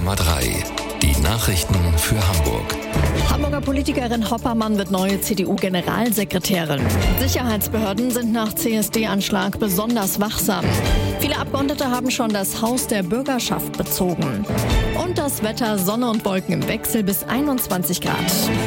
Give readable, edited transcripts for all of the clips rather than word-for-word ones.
100,3. Die Nachrichten für Hamburg. Hamburger Politikerin Hoppermann wird neue CDU-Generalsekretärin. Sicherheitsbehörden sind nach CSD-Anschlag besonders wachsam. Viele Abgeordnete haben schon das Haus der Bürgerschaft bezogen. Und das Wetter: Sonne und Wolken im Wechsel bis 21 Grad.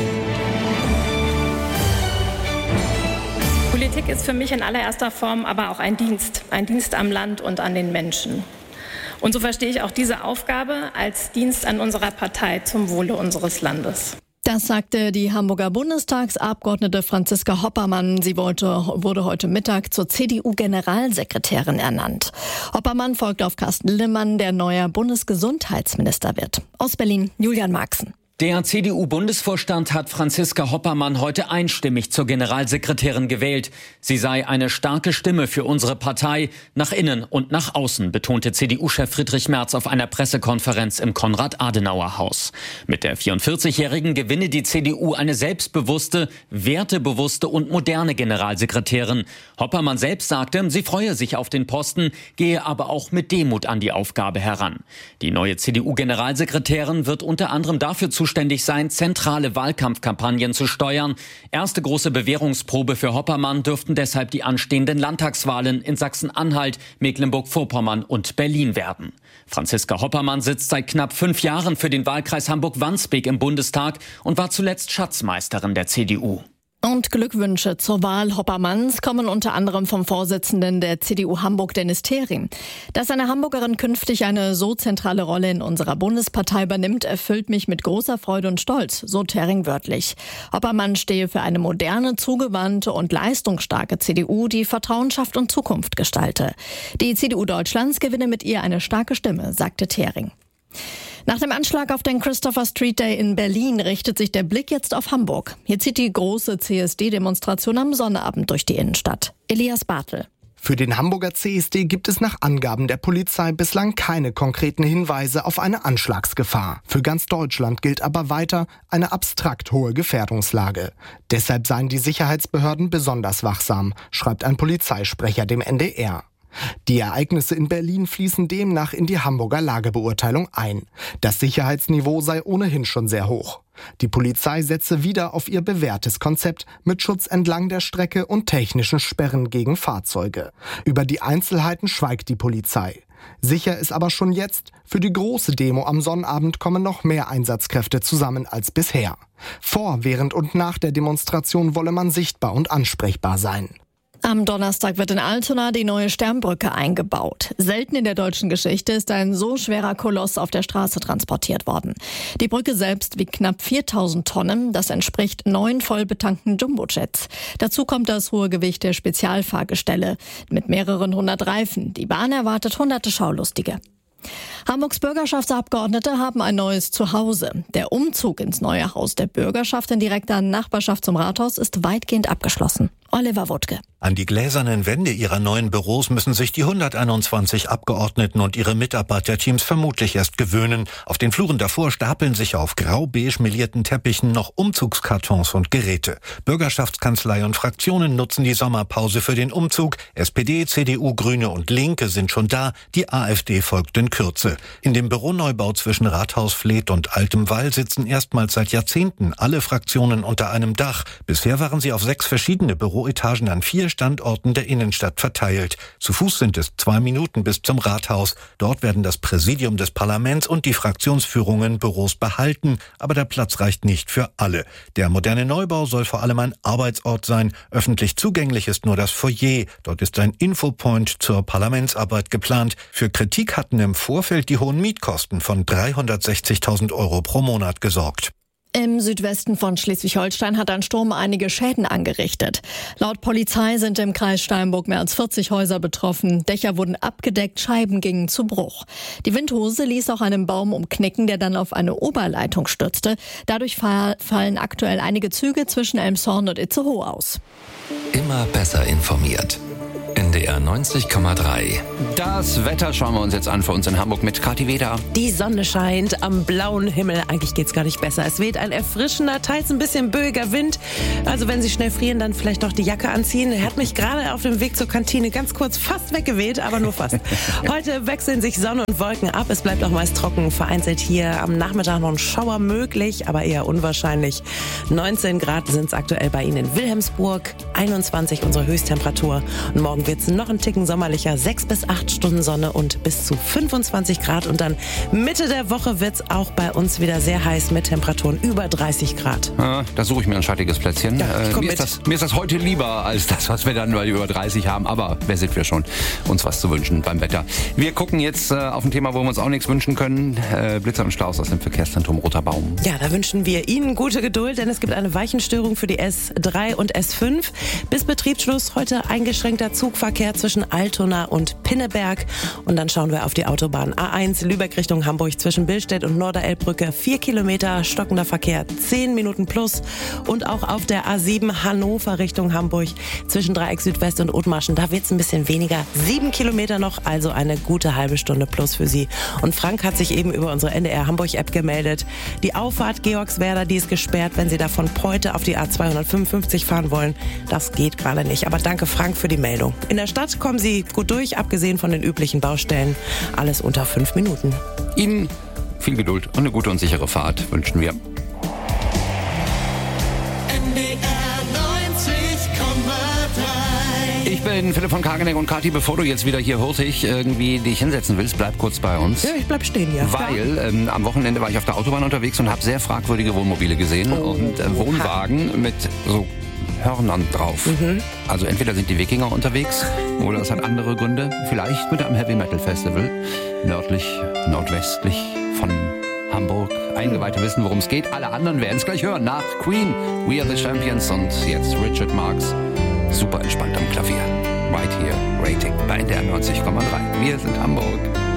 Politik ist für mich in allererster Form aber auch ein Dienst am Land und an den Menschen. Und so verstehe ich auch diese Aufgabe als Dienst an unserer Partei zum Wohle unseres Landes. Das sagte die Hamburger Bundestagsabgeordnete Franziska Hoppermann. Sie wurde heute Mittag zur CDU-Generalsekretärin ernannt. Hoppermann folgt auf Carsten Linnemann, der neuer Bundesgesundheitsminister wird. Aus Berlin, Julian Marxen. Der CDU-Bundesvorstand hat Franziska Hoppermann heute einstimmig zur Generalsekretärin gewählt. Sie sei eine starke Stimme für unsere Partei, nach innen und nach außen, betonte CDU-Chef Friedrich Merz auf einer Pressekonferenz im Konrad-Adenauer-Haus. Mit der 44-Jährigen gewinne die CDU eine selbstbewusste, wertebewusste und moderne Generalsekretärin. Hoppermann selbst sagte, sie freue sich auf den Posten, gehe aber auch mit Demut an die Aufgabe heran. Die neue CDU-Generalsekretärin wird unter anderem dafür zuständig sein, zentrale Wahlkampfkampagnen zu steuern. Erste große Bewährungsprobe für Hoppermann dürften deshalb die anstehenden Landtagswahlen in Sachsen-Anhalt, Mecklenburg-Vorpommern und Berlin werden. Franziska Hoppermann sitzt seit knapp 5 Jahren für den Wahlkreis Hamburg-Wandsbek im Bundestag und war zuletzt Schatzmeisterin der CDU. Und Glückwünsche zur Wahl Hoppermanns kommen unter anderem vom Vorsitzenden der CDU Hamburg, Dennis Thering. Dass eine Hamburgerin künftig eine so zentrale Rolle in unserer Bundespartei übernimmt, erfüllt mich mit großer Freude und Stolz, so Thering wörtlich. Hoppermann stehe für eine moderne, zugewandte und leistungsstarke CDU, die Vertrauen schafft und Zukunft gestalte. Die CDU Deutschlands gewinne mit ihr eine starke Stimme, sagte Thering. Nach dem Anschlag auf den Christopher Street Day in Berlin richtet sich der Blick jetzt auf Hamburg. Hier zieht die große CSD-Demonstration am Sonnabend durch die Innenstadt. Elias Bartel. Für den Hamburger CSD gibt es nach Angaben der Polizei bislang keine konkreten Hinweise auf eine Anschlagsgefahr. Für ganz Deutschland gilt aber weiter eine abstrakt hohe Gefährdungslage. Deshalb seien die Sicherheitsbehörden besonders wachsam, schreibt ein Polizeisprecher dem NDR. Die Ereignisse in Berlin fließen demnach in die Hamburger Lagebeurteilung ein. Das Sicherheitsniveau sei ohnehin schon sehr hoch. Die Polizei setze wieder auf ihr bewährtes Konzept mit Schutz entlang der Strecke und technischen Sperren gegen Fahrzeuge. Über die Einzelheiten schweigt die Polizei. Sicher ist aber schon jetzt, für die große Demo am Sonnabend kommen noch mehr Einsatzkräfte zusammen als bisher. Vor, während und nach der Demonstration wolle man sichtbar und ansprechbar sein. Am Donnerstag wird in Altona die neue Sternbrücke eingebaut. Selten in der deutschen Geschichte ist ein so schwerer Koloss auf der Straße transportiert worden. Die Brücke selbst wiegt knapp 4000 Tonnen. Das entspricht 9 vollbetankten Jumbojets. Dazu kommt das hohe Gewicht der Spezialfahrgestelle mit mehreren 100 Reifen. Die Bahn erwartet hunderte Schaulustige. Hamburgs Bürgerschaftsabgeordnete haben ein neues Zuhause. Der Umzug ins neue Haus der Bürgerschaft in direkter Nachbarschaft zum Rathaus ist weitgehend abgeschlossen. Oliver Wuttke. An die gläsernen Wände ihrer neuen Büros müssen sich die 121 Abgeordneten und ihre Mitarbeiterteams vermutlich erst gewöhnen. Auf den Fluren davor stapeln sich auf grau-beige melierten Teppichen noch Umzugskartons und Geräte. Bürgerschaftskanzlei und Fraktionen nutzen die Sommerpause für den Umzug. SPD, CDU, Grüne und Linke sind schon da. Die AfD folgt in Kürze. In dem Büroneubau zwischen Rathaus Fleet und Altem Wall sitzen erstmals seit Jahrzehnten alle Fraktionen unter einem Dach. Bisher waren sie auf 6 verschiedene Büroetagen an 4 Standorten der Innenstadt verteilt. Zu Fuß sind es 2 Minuten bis zum Rathaus. Dort werden das Präsidium des Parlaments und die Fraktionsführungen Büros behalten, aber der Platz reicht nicht für alle. Der moderne Neubau soll vor allem ein Arbeitsort sein. Öffentlich zugänglich ist nur das Foyer. Dort ist ein Infopoint zur Parlamentsarbeit geplant. Für Kritik hatten im Vorfeld die hohen Mietkosten von 360.000 € pro Monat gesorgt. Im Südwesten von Schleswig-Holstein hat ein Sturm einige Schäden angerichtet. Laut Polizei sind im Kreis Steinburg mehr als 40 Häuser betroffen. Dächer wurden abgedeckt, Scheiben gingen zu Bruch. Die Windhose ließ auch einen Baum umknicken, der dann auf eine Oberleitung stürzte. Dadurch fallen aktuell einige Züge zwischen Elmshorn und Itzehoe aus. Immer besser informiert. In NDR 90,3. Das Wetter schauen wir uns jetzt an für uns in Hamburg mit Kathi Weder. Die Sonne scheint am blauen Himmel. Eigentlich geht's gar nicht besser. Es weht ein erfrischender, teils ein bisschen böiger Wind. Also wenn Sie schnell frieren, dann vielleicht doch die Jacke anziehen. Er hat mich gerade auf dem Weg zur Kantine ganz kurz fast weggeweht, aber nur fast. Heute wechseln sich Sonne und Wolken ab. Es bleibt auch meist trocken. Vereinzelt hier am Nachmittag noch ein Schauer möglich, aber eher unwahrscheinlich. 19 Grad sind es aktuell bei Ihnen in Wilhelmsburg. 21 unsere Höchsttemperatur. Und morgen wird es noch ein Ticken sommerlicher. 6 bis 8 Stunden Sonne und bis zu 25 Grad. Und dann Mitte der Woche wird es auch bei uns wieder sehr heiß mit Temperaturen über 30 Grad. Da suche ich mir ein schattiges Plätzchen. Ja, mir ist das heute lieber als das, was wir dann bei über 30 haben. Aber wer sind wir schon, uns was zu wünschen beim Wetter. Wir gucken jetzt auf ein Thema, wo wir uns auch nichts wünschen können. Blitzer und Staus aus dem Verkehrszentrum Roter Baum. Ja, da wünschen wir Ihnen gute Geduld, denn es gibt eine Weichenstörung für die S3 und S5. Bis Betriebsschluss heute eingeschränkter Zugverkehr zwischen Altona und Pinneberg. Und dann schauen wir auf die Autobahn A1 Lübeck Richtung Hamburg zwischen Billstedt und Norderelbbrücke. 4 Kilometer stockender Verkehr, 10 Minuten plus. Und auch auf der A7 Hannover Richtung Hamburg zwischen Dreieck Südwest und Othmarschen. Da wird es ein bisschen weniger. 7 Kilometer noch, also eine gute halbe Stunde plus für Sie. Und Frank hat sich eben über unsere NDR Hamburg App gemeldet. Die Auffahrt Georgswerder, die ist gesperrt, wenn Sie da von Peute auf die A255 fahren wollen. Das geht gerade nicht. Aber danke Frank für die Meldung. In der Stadt kommen Sie gut durch, abgesehen von den üblichen Baustellen. Alles unter 5 Minuten. Ihnen viel Geduld und eine gute und sichere Fahrt wünschen wir. Ich bin Philipp von Kageneck und Kathi, bevor du jetzt wieder hier hurtig irgendwie dich hinsetzen willst, bleib kurz bei uns. Ja, ich bleib stehen, ja. Weil am Wochenende war ich auf der Autobahn unterwegs und habe sehr fragwürdige Wohnmobile gesehen und Wohnwagen mit so Hörnern drauf. Also entweder sind die Wikinger unterwegs oder es hat andere Gründe. Vielleicht mit einem Heavy Metal Festival nördlich, nordwestlich von Hamburg. Eingeweihte wissen, worum es geht. Alle anderen werden es gleich hören. Nach Queen, We Are the Champions und jetzt Richard Marx. Super entspannt am Klavier. Right here, Rating bei NDR 90,3. Wir sind Hamburg.